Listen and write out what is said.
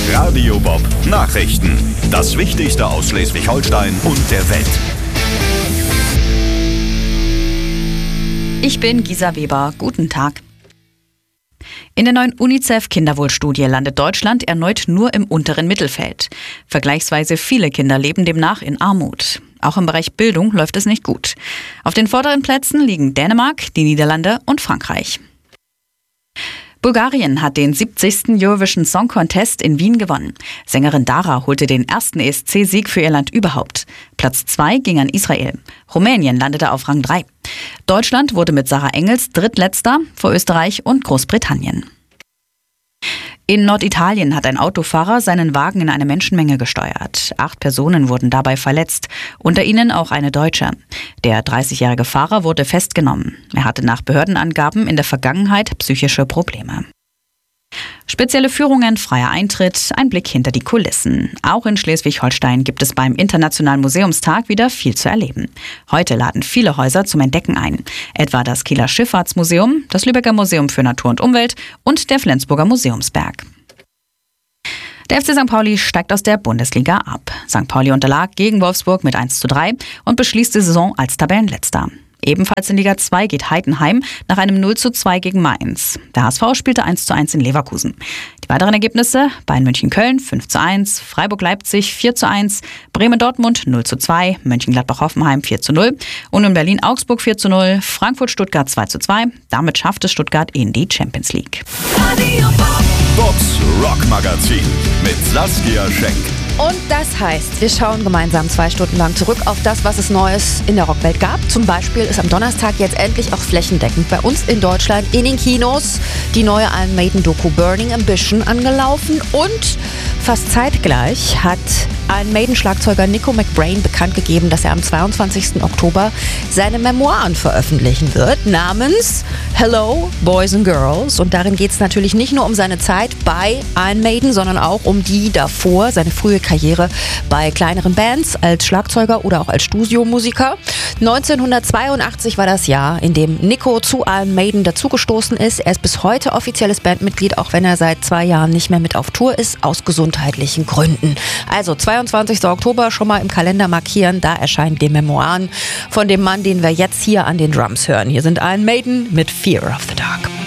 Radio Bob Nachrichten. Das Wichtigste aus Schleswig-Holstein und der Welt. Ich bin Gisa Weber. Guten Tag. In der neuen UNICEF-Kinderwohlstudie landet Deutschland erneut nur im unteren Mittelfeld. Vergleichsweise viele Kinder leben demnach in Armut. Auch im Bereich Bildung läuft es nicht gut. Auf den vorderen Plätzen liegen Dänemark, die Niederlande und Frankreich. Bulgarien hat den 70. Eurovision Song Contest in Wien gewonnen. Sängerin Dara holte den ersten ESC-Sieg für ihr Land überhaupt. Platz 2 ging an Israel. Rumänien landete auf Rang 3. Deutschland wurde mit Sarah Engels drittletzter vor Österreich und Großbritannien. In Norditalien hat ein Autofahrer seinen Wagen in eine Menschenmenge gesteuert. 8 Personen wurden dabei verletzt, unter ihnen auch eine Deutsche. Der 30-jährige Fahrer wurde festgenommen. Er hatte nach Behördenangaben in der Vergangenheit psychische Probleme. Spezielle Führungen, freier Eintritt, ein Blick hinter die Kulissen. Auch in Schleswig-Holstein gibt es beim Internationalen Museumstag wieder viel zu erleben. Heute laden viele Häuser zum Entdecken ein. Etwa das Kieler Schifffahrtsmuseum, das Lübecker Museum für Natur und Umwelt und der Flensburger Museumsberg. Der FC St. Pauli steigt aus der Bundesliga ab. St. Pauli unterlag gegen Wolfsburg mit 1:3 und beschließt die Saison als Tabellenletzter. Ebenfalls in Liga 2 geht Heidenheim nach einem 0:2 gegen Mainz. Der HSV spielte 1:1 in Leverkusen. Die weiteren Ergebnisse: Bayern München-Köln 5:1, Freiburg-Leipzig 4:1, Bremen-Dortmund 0:2, Mönchengladbach-Hoffenheim 4:0, Union Berlin-Augsburg 4:0, Frankfurt-Stuttgart 2:2. Damit schafft es Stuttgart in die Champions League. Bobs Rockmagazin mit Saskia Schenk. Und das heißt, wir schauen gemeinsam 2 Stunden lang zurück auf das, was es Neues in der Rockwelt gab. Zum Beispiel ist am Donnerstag jetzt endlich auch flächendeckend bei uns in Deutschland in den Kinos die neue Iron Maiden-Doku Burning Ambition angelaufen. Und fast zeitgleich hat Iron Maiden-Schlagzeuger Nicko McBrain bekannt gegeben, dass er am 22. Oktober seine Memoiren veröffentlichen wird, namens Hello, Boys and Girls. Und darin geht es natürlich nicht nur um seine Zeit bei Iron Maiden, sondern auch um die davor, seine frühe Karriere bei kleineren Bands als Schlagzeuger oder auch als Studiomusiker. 1982 war das Jahr, in dem Nicko zu Iron Maiden dazugestoßen ist. Er ist bis heute offizielles Bandmitglied, auch wenn er seit 2 Jahren nicht mehr mit auf Tour ist, aus gesundheitlichen Gründen. Also 22. Oktober schon mal im Kalender markieren, da erscheinen die Memoiren von dem Mann, den wir jetzt hier an den Drums hören. Hier sind Iron Maiden mit Fear of the Dark.